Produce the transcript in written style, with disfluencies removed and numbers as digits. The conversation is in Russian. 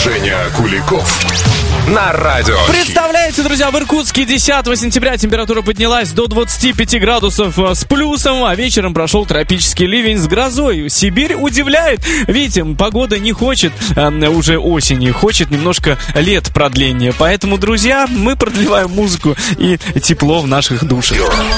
Женя Куликов на радио. Представляете, друзья, в Иркутске 10 сентября температура поднялась до 25 градусов с плюсом, а вечером прошел тропический ливень с грозой. Сибирь удивляет. Видите, погода не хочет уже осени, хочет немножко лет продления. Поэтому, друзья, мы продлеваем музыку и тепло в наших душах.